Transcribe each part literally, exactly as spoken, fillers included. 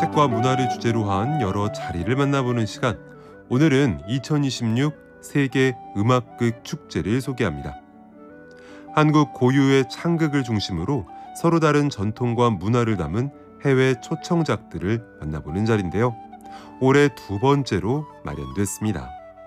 책과 문화를 주제로 한 여러 자리를 만나보는 시간. 오늘은 이천이십육 세계 음악극 축제를 소개합니다. 한국 고유의 창극을 중심으로 서로 다른 전통과 문화를 담은 해외 초청작들을 만나보는 자리인데요. 올해 두 번째로 마련됐습니다.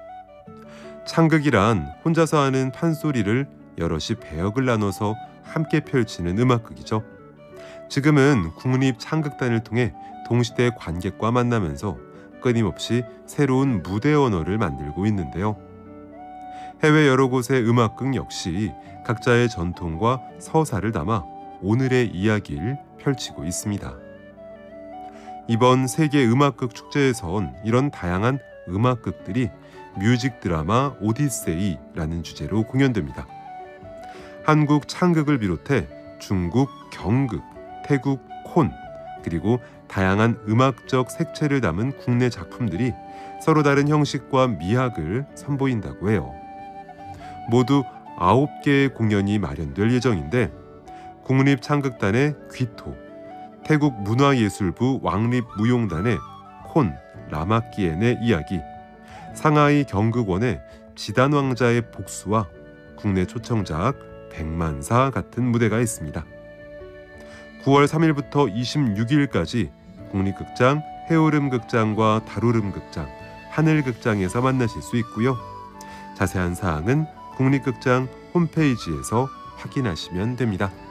창극이란 혼자서 하는 판소리를 여럿이 배역을 나눠서 함께 펼치는 음악극이죠. 지금은 국립창극단을 통해 동시대 관객과 만나면서 끊임없이 새로운 무대 언어를 만들고 있는데요. 해외 여러 곳의 음악극 역시 각자의 전통과 서사를 담아 오늘의 이야기를 펼치고 있습니다. 이번 세계 음악극 축제에선 이런 다양한 음악극들이 뮤직 드라마 오디세이라는 주제로 공연됩니다. 한국 창극을 비롯해 중국 경극, 태국 콘, 그리고 다양한 음악적 색채를 담은 국내 작품들이 서로 다른 형식과 미학을 선보인다고 해요. 모두 아홉 개의 공연이 마련될 예정인데 국립창극단의 귀토, 태국 문화예술부 왕립무용단의 콘, 라마끼엔의 이야기, 상하이 경극원의 지단왕자의 복수와 국내 초청작 백만사 같은 무대가 있습니다. 구월 삼일부터 이십육일까지 국립극장 해오름극장과 다루름극장, 하늘극장에서 만나실 수 있고요. 자세한 사항은 국립극장 홈페이지에서 확인하시면 됩니다.